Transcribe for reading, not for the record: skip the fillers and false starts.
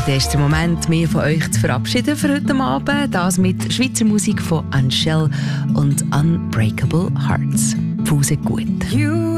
Dann ist der Moment, mich von euch zu verabschieden für heute Abend. Das mit Schweizer Musik von Angèle und Unbreakable Hearts. Pause gut.